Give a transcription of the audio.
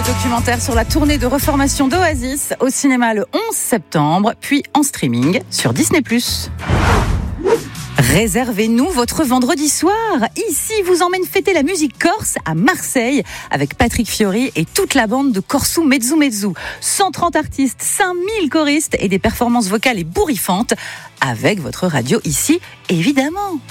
Le documentaire sur la tournée de reformation d'Oasis au cinéma le 11 septembre, puis en streaming sur Disney+. Réservez-nous votre vendredi soir. Ici, vous emmène fêter la musique corse à Marseille avec Patrick Fiori et toute la bande de Korsou Mezzu Mezzu. 130 artistes, 5000 choristes et des performances vocales ébouriffantes avec votre radio ici, évidemment.